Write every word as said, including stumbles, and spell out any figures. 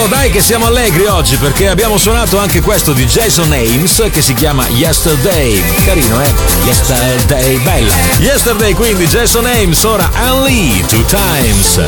dai che siamo allegri oggi perché abbiamo suonato anche questo di Jason Ames che si chiama Yesterday. Carino, eh? Yesterday, bella. Yesterday, quindi Jason Ames, ora Only Two Times.